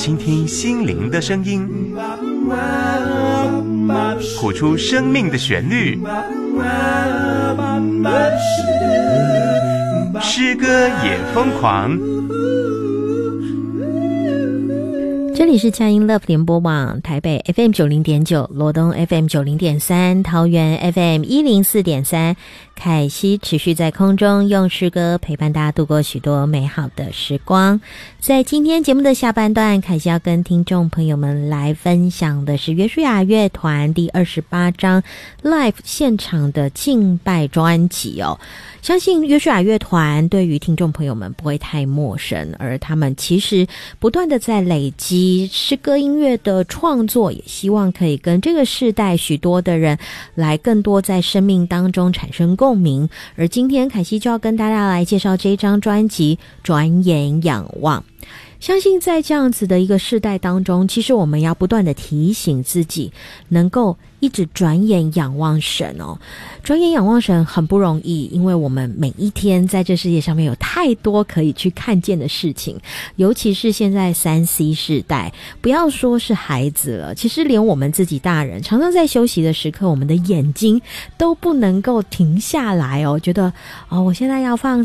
倾听心灵的声音，谱出生命的旋律。诗歌也疯狂。 这里是佳音 Love 联播网，台北 FM 90.9，罗东 FM 90.3，桃园 FM 104.3。凯西持续在空中用诗歌陪伴大家度过许多美好的时光。在今天节目的下半段，凯西要跟听众朋友们来分享的是约书亚乐团第28章 Live 现场的敬拜专辑哦。相信约书亚乐团对于听众朋友们不会太陌生，而他们其实不断的在累积诗歌音乐的创作，也希望可以跟这个世代许多的人来更多在生命当中产生共鸣。而今天凯西就要跟大家来介绍这一张专辑《转眼仰望》。相信在这样子的一个世代当中，其实我们要不断的提醒自己，能够一直转眼仰望神哦。转眼仰望神很不容易，因为我们每一天在这世界上面有太多可以去看见的事情，尤其是现在 3C 世代，不要说是孩子了，其实连我们自己大人常常在休息的时刻，我们的眼睛都不能够停下来哦，觉得我现在要放